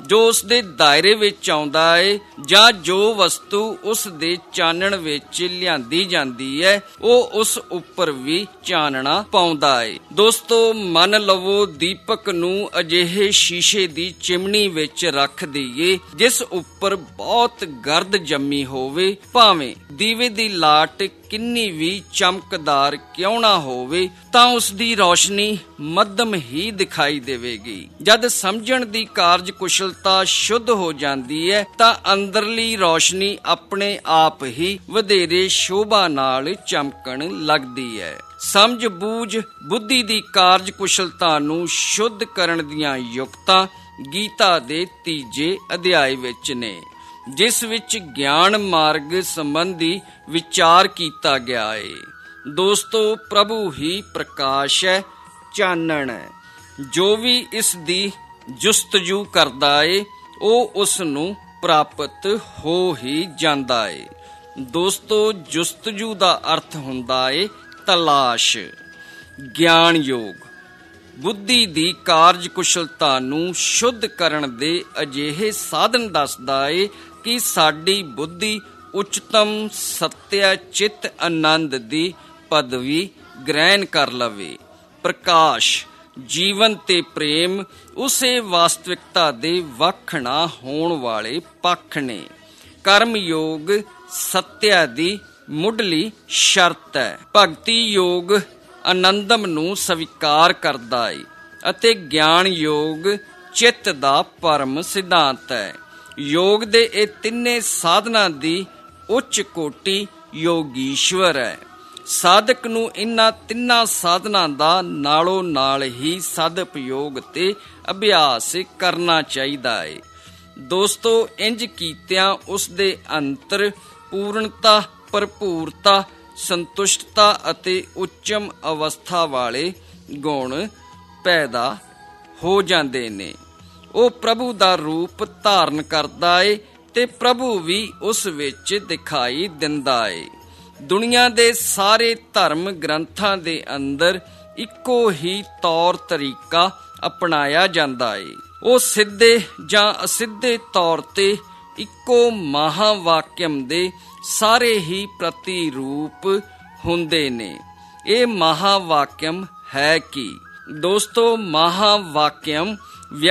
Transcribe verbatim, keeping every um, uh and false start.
ਜੋ ਉਸ ਦੇ ਦਾਇਰੇ ਵਿੱਚ ਆਉਂਦਾ ਏ ਜਾਂ ਜੋ ਵਸਤੂ ਉਸ ਦੇ ਚਾਨਣ ਵਿੱਚ ਲਿਆਂਦੀ ਜਾਂਦੀ ਹੈ ਉਹ ਉਸ ਉੱਪਰ ਵੀ ਚਾਨਣਾ ਪਾਉਂਦਾ ਏ। ਦੋਸਤੋ, ਮੰਨ ਲਵੋ ਦੀਪਕ ਨੂੰ ਅਜਿਹੇ ਸ਼ੀਸ਼ੇ ਦੀ ਚਿਮਨੀ ਵਿੱਚ ਰੱਖ ਦਈਏ ਜਿਸ ਉੱਪਰ ਬਹੁਤ ਗਰਦ ਜੰਮੀ ਹੋਵੇ। ਭਾਵੇਂ ਦੀਵੇ ਦੀ ਲਾਟ ਕਿੰਨੀ ਵੀ ਚਮਕਦਾਰ ਕਿਉਂ ਨਾ ਹੋਵੇ ਤਾਂ ਉਸ ਦੀ ਰੌਸ਼ਨੀ ਮੱਧਮ ਹੀ ਦਿਖਾਈ ਦੇਵੇਗੀ। ਜਦ ਸਮਝਣ ਦੀ ਕਾਰਜ ਕੁਸ਼ਲਤਾ ਸ਼ੁੱਧ ਹੋ ਜਾਂਦੀ ਹੈ ਤਾਂ ਅੰਦਰਲੀ ਰੌਸ਼ਨੀ ਆਪਣੇ ਆਪ ਹੀ ਵਧੇਰੇ ਸ਼ੋਭਾ ਨਾਲ ਚਮਕਣ ਲੱਗਦੀ ਹੈ। ਸਮਝ ਬੂਝ ਬੁੱਧੀ ਦੀ ਕਾਰਜ ਕੁਸ਼ਲਤਾ ਨੂੰ ਸ਼ੁੱਧ ਕਰਨ ਦੀਆਂ ਯੁਕਤਾਂ ਗੀਤਾ ਦੇ ਤੀਜੇ ਅਧਿਆਇ ਵਿੱਚ ਨੇ, ਜਿਸ ਵਿੱਚ ਗਿਆਨ ਮਾਰਗ ਸੰਬੰਧੀ ਵਿਚਾਰ ਕੀਤਾ ਗਿਆ ਹੈ। ਦੋਸਤੋ, ਪ੍ਰਭੂ ਹੀ ਪ੍ਰਕਾਸ਼ ਹੈ, ਚਾਨਣ ਹੈ। ਜੋ ਵੀ ਇਸ ਦੀ ਜੁਸਤਜੂ ਕਰਦਾ ਏ ਉਹ ਉਸ ਨੂੰ ਪ੍ਰਾਪਤ ਹੋ ਹੀ ਜਾਂਦਾ ਏ। ਦੋਸਤੋ, ਜੁਸਤਜੂ ਦਾ ਅਰਥ ਹੁੰਦਾ ਏ ਤਲਾਸ਼। ਗਿਆਨ ਯੋਗ ਬੁੱਧੀ ਦੀ ਕਾਰਜ ਕੁਸ਼ਲਤਾ ਨੂੰ ਸ਼ੁੱਧ ਕਰਨ ਦੇ ਅਜਿਹੇ ਸਾਧਨ ਦੱਸਦਾ ਏ ਕਿ ਸਾਡੀ ਬੁੱਧੀ ਉੱਚਤਮ ਸੱਤਿਆ ਚਿੱਤ ਆਨੰਦ ਦੀ ਪਦਵੀ ਗ੍ਰਹਿਣ ਕਰ ਲਵੇ। ਪ੍ਰਕਾਸ਼ ਜੀਵਨ ਤੇ ਪ੍ਰੇਮ ਉਸੇ ਵਾਸਤਵਿਕਤਾ ਦੇ ਵੱਖ ਨਾ ਹੋਣ ਵਾਲੇ ਪੱਖ ਨੇ। ਕਰਮ ਯੋਗ ਸੱਤਿਆ ਦੀ ਮੁੱਢਲੀ ਸ਼ਰਤ ਹੈ। ਭਗਤੀ ਯੋਗ ਆਨੰਦਮ ਨੂੰ ਸਵੀਕਾਰ ਕਰਦਾ ਏ ਅਤੇ ਗਿਆਨ ਯੋਗ ਚਿੱਤ ਦਾ ਪਰਮ ਸਿਧਾਂਤ ਹੈ। ਯੋਗ ਦੇ ਇਹ ਤਿੰਨੇ ਸਾਧਨਾਂ ਦੀ ਉੱਚ ਕੋਟੀ ਯੋਗੀਸ਼ਵਰ ਹੈ। ਸਾਧਕ ਨੂੰ ਇਹਨਾਂ ਤਿੰਨਾਂ ਸਾਧਨਾਂ ਦਾ ਨਾਲੋਂ ਨਾਲ ਹੀ ਸਦਉਪਯੋਗ ਤੇ ਅਭਿਆਸ ਕਰਨਾ ਚਾਹੀਦਾ ਹੈ। ਦੋਸਤੋ, ਇੰਜ ਕੀਤਿਆਂ ਉਸ ਦੇ ਅੰਤਰ ਪੂਰਨਤਾ, ਭਰਪੂਰਤਾ, ਸੰਤੁਸ਼ਟਤਾ ਅਤੇ ਉੱਚਮ ਅਵਸਥਾ ਵਾਲੇ ਗੁਣ ਪੈਦਾ ਹੋ ਜਾਂਦੇ ਨੇ। ਉਹ ਪ੍ਰਭੂ ਦਾ ਰੂਪ ਧਾਰਨ ਕਰਦਾ ਏ ਤੇ ਪ੍ਰਭੂ ਵੀ ਉਸ ਵਿੱਚ ਦਿਖਾਈ ਦਿੰਦਾ ਏ। ਦੁਨੀਆ ਦੇ ਸਾਰੇ ਧਰਮ ਗ੍ਰੰਥਾਂ ਦੇ ਅੰਦਰ ਇੱਕੋ ਹੀ ਤੌਰ ਤਰੀਕਾ ਅਪਣਾਇਆ ਜਾਂਦਾ ਏ। ਉਹ ਸਿੱਧੇ ਜਾਂ ਅਸਿੱਧੇ ਤੌਰ ਤੇ ਇੱਕੋ ਮਹਾਵਾਕਿਅਮ ਦੇ ਸਾਰੇ ਹੀ ਪ੍ਰਤੀਰੂਪ ਹੁੰਦੇ ਨੇ। ਇਹ ਮਹਾਵਾਕਿਅਮ ਹੈ ਕੀ? ਦੋਸਤੋ, ਮਹਾਵਾਕਿਅਮ